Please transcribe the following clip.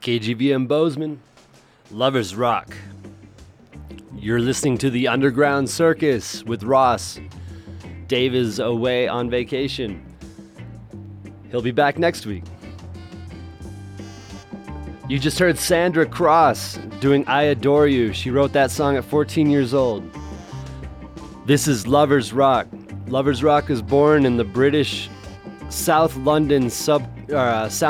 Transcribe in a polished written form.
KGVM Bozeman, Lovers Rock. You're listening to the Underground Circus with Ross. Dave is away on vacation. He'll be back next week. You just heard Sandra Cross doing I Adore You. She wrote that song at 14 years old. This is Lovers Rock. Lovers Rock is born in the British South London sound